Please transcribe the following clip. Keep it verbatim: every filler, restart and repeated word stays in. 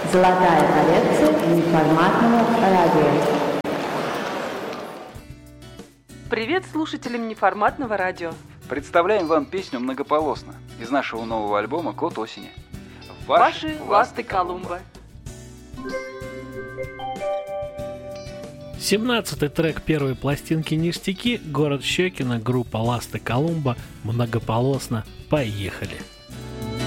Золотая коллекция неформатного радио. Привет слушателям неформатного радио. Представляем вам песню «Многополосно» из нашего нового альбома «Кот осени». Ваши, Ваши ласты Колумба. семнадцатый трек первой пластинки «Ништяки», город Щекино, группа «Ласты Колумба», «Многополосно». Поехали!